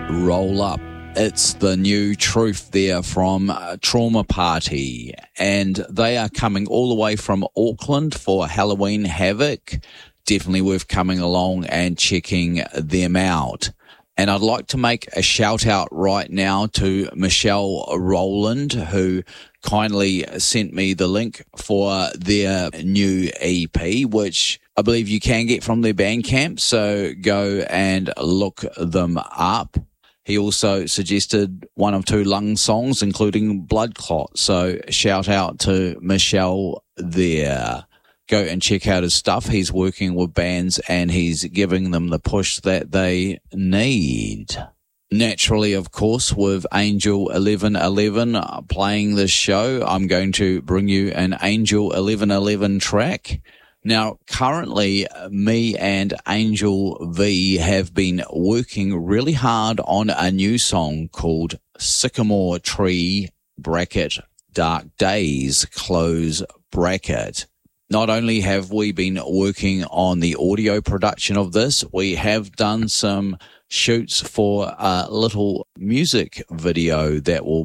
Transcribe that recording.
Roll Up. It's the new Truth there from Trauma Party, and they are coming all the way from Auckland for Halloween Havoc. Definitely worth coming along and checking them out. And I'd like to make a shout out right now to Michelle Rowland, who kindly sent me the link for their new EP, which I believe you can get from their Bandcamp. So go and look them up. He also suggested one of two Lung songs, including Blood Clot. So shout out to Michelle there. Go and check out his stuff. He's working with bands and he's giving them the push that they need. Naturally, of course, with Angel 1111 playing this show, I'm going to bring you an Angel 1111 track. Now, currently, me and Angel V have been working really hard on a new song called Sycamore Tree, bracket, Dark Days, close bracket. Not only have we been working on the audio production of this, we have done some shoots for a little music video that will